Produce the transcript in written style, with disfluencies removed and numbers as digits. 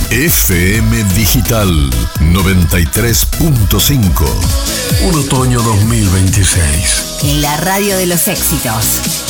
FM Digital 93.5. Un otoño 2026. La radio de los éxitos.